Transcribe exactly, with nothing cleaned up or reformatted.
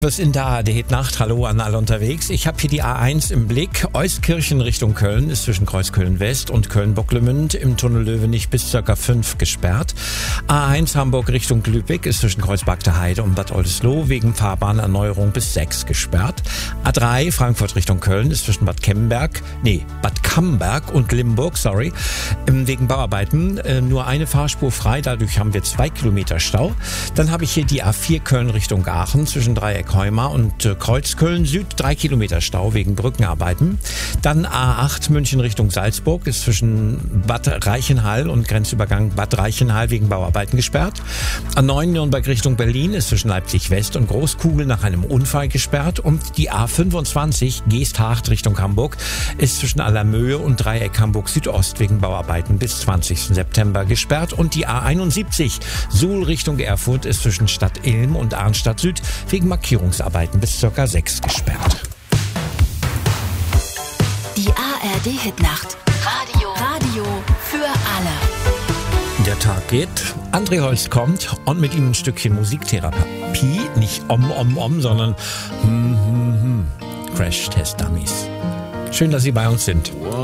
Was in der A D Nacht. Hallo an alle unterwegs. Ich habe hier die A eins im Blick. Euskirchen Richtung Köln ist zwischen Kreuzköln West und Köln-Bocklemünd im Tunnel Löwenich bis ca. fünf gesperrt. A eins Hamburg Richtung Lübeck ist zwischen Kreuzberg Heide und Bad Oldesloe wegen Fahrbahnerneuerung bis sechs gesperrt. A drei Frankfurt Richtung Köln ist zwischen Bad Kemberg, nee, Bad Camberg und Limburg, sorry, wegen Bauarbeiten äh, nur eine Fahrspur frei. Dadurch haben wir zwei Kilometer Stau. Dann habe ich hier die A vier Köln Richtung Aachen zwischen Dreieck Heumar und äh, Kreuzköln Süd, drei Kilometer Stau wegen Brückenarbeiten. Dann A acht München Richtung Salzburg ist zwischen Bad Reichenhall und Grenzübergang Bad Reichenhall wegen Bauarbeiten gesperrt. A neun Nürnberg Richtung Berlin ist zwischen Leipzig West und Großkugel nach einem Unfall gesperrt. Und die A fünfundzwanzig Geesthacht Richtung Hamburg ist zwischen Allermöhe und Dreieck Hamburg Südost wegen Bauarbeiten bis zwanzigsten September gesperrt. Und die A einundsiebzig Suhl Richtung Erfurt ist zwischen Stadt Ilm und Arnstadt Süd wegen Markierungsarbeiten bis ca. sechs gesperrt. Die A R D-Hitnacht. Radio. Radio für alle. Der Tag geht, André Holst kommt und mit ihm ein Stückchen Musiktherapie. Nicht om, om, om, sondern hm, hm, hm. Crash Test Dummies. Schön, dass Sie bei uns sind.